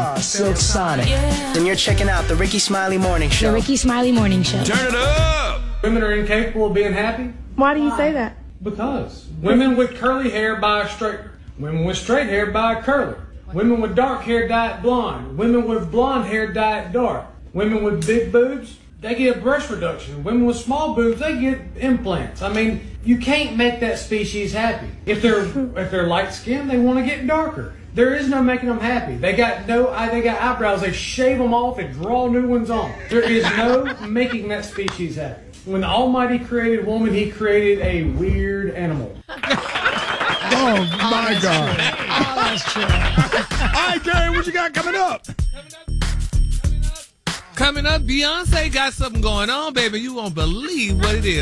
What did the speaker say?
Silk Sonic. Then you're checking out the Ricky Smiley Morning Show. The Ricky Smiley Morning Show. Turn it up! Women are incapable of being happy Why do you say that? because women with curly hair buy a straightener. Women with straight hair buy a curler. Women with dark hair dye it blonde. Women with blonde hair dye it dark. Women with big boobs, they get breast reduction. Women with small boobs, they get implants. I mean, you can't make that species happy. If they're light skinned, they want to get darker. There is no making them happy. They got eyebrows. They shave them off and draw new ones on. There is no making that species happy. When the Almighty created woman, He created a weird animal. Oh my God! Oh, that's true. All right, Gary, what you got coming up? Coming up, Beyonce got something going on, baby. You won't believe what it is.